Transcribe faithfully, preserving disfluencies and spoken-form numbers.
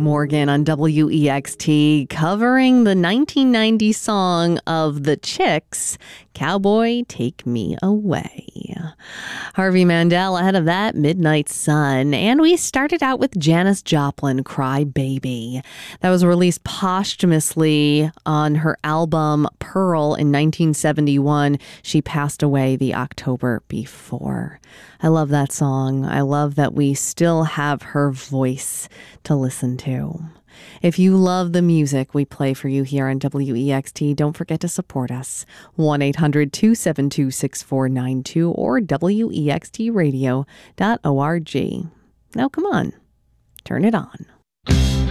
Morgan on W E X T, covering the nineteen ninety song of The Chicks, Cowboy Take Me Away. Harvey Mandel ahead of that, Midnight Sun. And we started out with Janis Joplin, Cry Baby. That was released posthumously on her album Pearl in nineteen seventy-one. She passed away the October before. I love that song. I love that we still have her voice to listen to. If you love the music we play for you here on W E X T, don't forget to support us. one eight hundred two seven two six four nine two or W E X T radio dot org. Now come on, turn it on.